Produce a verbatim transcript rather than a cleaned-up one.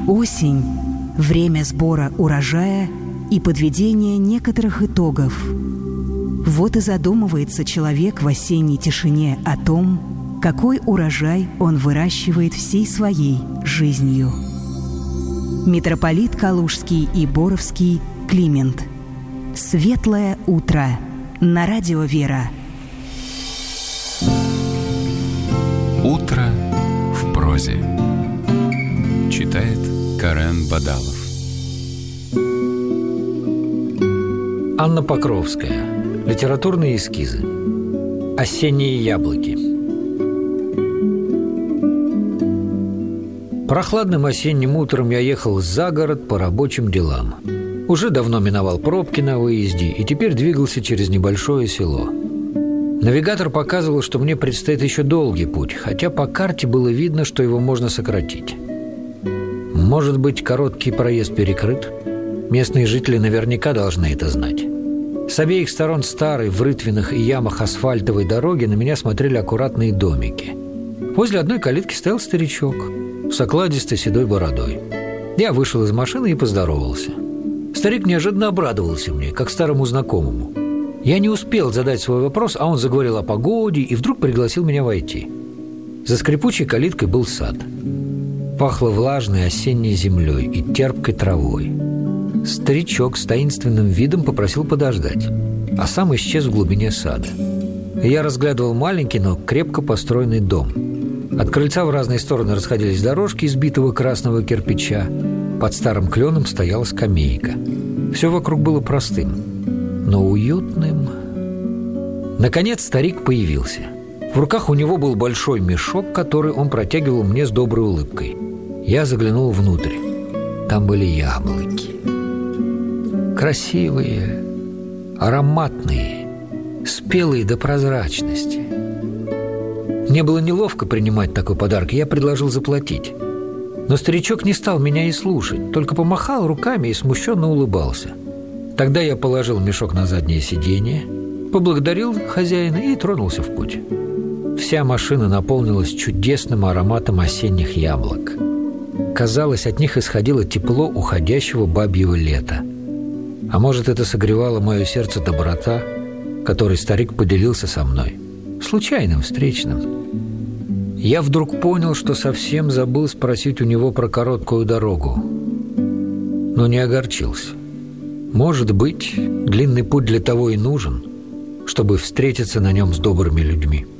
Осень – время сбора урожая и подведения некоторых итогов. Вот и задумывается человек в осенней тишине о том, какой урожай он выращивает всей своей жизнью. Митрополит Калужский и Боровский Климент. Светлое утро на радио «Вера». Утро в прозе. Читает Карен Бадалов. Анна Покровская. Литературные эскизы. Осенние яблоки. Прохладным осенним утром я ехал за город по рабочим делам. Уже давно миновал пробки на выезде и теперь двигался через небольшое село. Навигатор показывал, что мне предстоит еще долгий путь, хотя по карте было видно, что его можно сократить. Может быть, короткий проезд перекрыт? Местные жители наверняка должны это знать. С обеих сторон старой, в рытвинах и ямах асфальтовой дороги на меня смотрели аккуратные домики. Возле одной калитки стоял старичок с окладистой седой бородой. Я вышел из машины и поздоровался. Старик неожиданно обрадовался мне, как старому знакомому. Я не успел задать свой вопрос, а он заговорил о погоде и вдруг пригласил меня войти. За скрипучей калиткой был сад. Пахло влажной осенней землей и терпкой травой. Старичок с таинственным видом попросил подождать, а сам исчез в глубине сада. Я разглядывал маленький, но крепко построенный дом. От крыльца в разные стороны расходились дорожки из битого красного кирпича. Под старым кленом стояла скамейка. Все вокруг было простым, но уютным. Наконец старик появился. В руках у него был большой мешок, который он протягивал мне с доброй улыбкой. Я заглянул внутрь. Там были яблоки. Красивые, ароматные, спелые до прозрачности. Мне было неловко принимать такой подарок, и я предложил заплатить. Но старичок не стал меня и слушать, только помахал руками и смущенно улыбался. Тогда я положил мешок на заднее сиденье, поблагодарил хозяина и тронулся в путь. Вся машина наполнилась чудесным ароматом осенних яблок. Казалось, от них исходило тепло уходящего бабьего лета. А может, это согревало мое сердце доброта, которой старик поделился со мной, случайным, встречным. Я вдруг понял, что совсем забыл спросить у него про короткую дорогу, но не огорчился. Может быть, длинный путь для того и нужен, чтобы встретиться на нем с добрыми людьми.